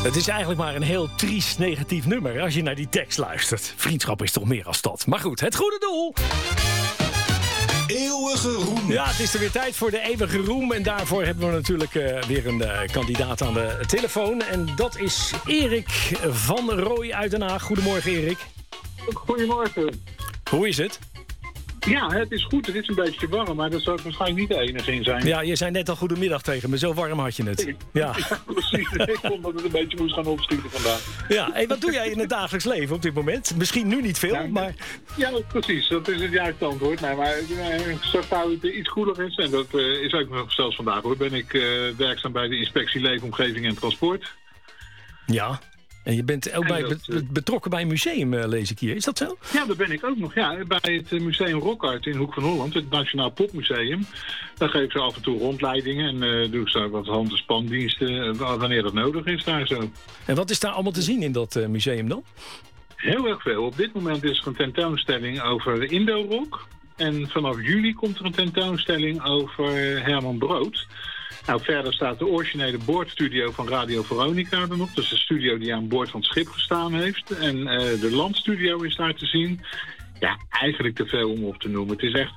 Het is eigenlijk maar een heel triest negatief nummer als je naar die tekst luistert. Vriendschap is toch meer als dat. Maar goed, het goede doel. Eeuwige roem. Ja, het is er weer tijd voor de eeuwige roem. En daarvoor hebben we natuurlijk weer een kandidaat aan de telefoon. En dat is Erik van Rooij uit Den Haag. Goedemorgen, Erik. Goedemorgen. Hoe is het? Ja, het is goed. Het is een beetje warm, maar dat zou waarschijnlijk niet de enige in zijn. Ja, je zei net al goedemiddag tegen me. Zo warm had je het. Ja, ja precies. Ik vond dat het een beetje moest gaan opschieten vandaag. Ja, hey, wat doe jij in het dagelijks leven op dit moment? Misschien nu niet veel, maar... Ja, precies. Dat is het juiste antwoord. Nee, maar zo gauw het iets koeler is, en dat is ook nog zelfs vandaag hoor, ben ik werkzaam bij de Inspectie Leefomgeving en Transport. Ja. En je bent ook betrokken bij een museum, lees ik hier. Is dat zo? Ja, dat ben ik ook nog. Ja, bij het Museum Rockart in Hoek van Holland, het Nationaal Popmuseum. Daar geef ik ze af en toe rondleidingen en doe ik zo wat hand- en spandiensten wanneer dat nodig is daar zo. En wat is daar allemaal te zien in dat museum dan? Heel erg veel. Op dit moment is er een tentoonstelling over Indo-rock. En vanaf juli komt er een tentoonstelling over Herman Brood. Nou, verder staat de originele boordstudio van Radio Veronica er nog. Dat is een studio die aan boord van het schip gestaan heeft. En de landstudio is daar te zien. Ja, eigenlijk te veel om op te noemen. Het is echt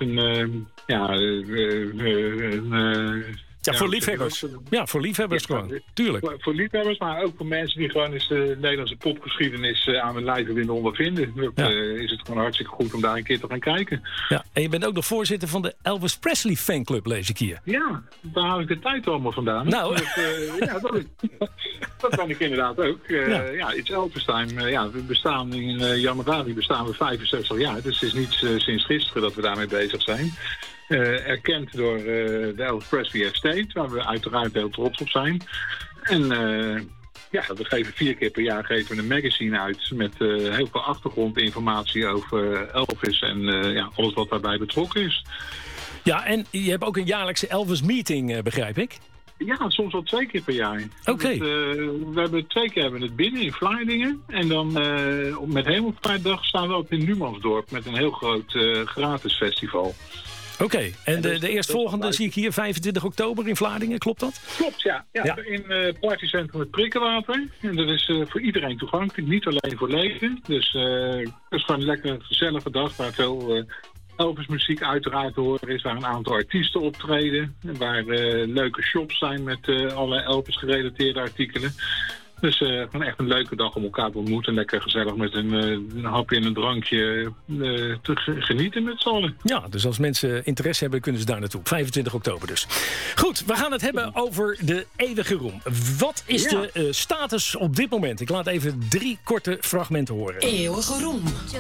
voor liefhebbers. Ja, voor liefhebbers gewoon. Tuurlijk. Voor liefhebbers, maar ook voor mensen die gewoon eens de Nederlandse popgeschiedenis aan hun lijve willen ondervinden. Is het gewoon hartstikke goed om daar een keer te gaan kijken. Ja, en je bent ook nog voorzitter van de Elvis Presley fanclub, lees ik hier. Ja, daar haal ik de tijd allemaal vandaan. Nou. Dat ben ik inderdaad ook. It's Elvis Time. We bestaan in januari bestaan we 65 jaar. Dus het is niet sinds gisteren dat we daarmee bezig zijn. Erkend door de Elvis Presley Estate, waar we uiteraard heel trots op zijn. En we geven 4 keer per jaar een magazine uit met heel veel achtergrondinformatie over Elvis en alles wat daarbij betrokken is. Ja, en je hebt ook een jaarlijkse Elvis meeting, begrijp ik? Ja, soms wel 2 keer per jaar. Oké. We hebben 2 keer het binnen in Vlaardingen. En dan met Hemelvaartdag staan we ook in Numansdorp met een heel groot gratis festival. Oké, en de eerstvolgende zie ik hier 25 oktober in Vlaardingen, klopt dat? Klopt, ja. In het partycentrum het Prikkenwater. En dat is voor iedereen toegankelijk, niet alleen voor leden. Dus het is gewoon een lekker gezellige dag waar veel Elvis-muziek uiteraard te horen is. Waar een aantal artiesten optreden. Waar leuke shops zijn met allerlei Elvis-gerelateerde artikelen. Dus gewoon echt een leuke dag om elkaar te ontmoeten. Lekker gezellig met een hapje en een drankje te genieten met z'n allen. Ja, dus als mensen interesse hebben, kunnen ze daar naartoe. 25 oktober dus. Goed, we gaan het hebben over de eeuwige roem. Wat is de status op dit moment? Ik laat even 3 korte fragmenten horen. Eeuwige roem.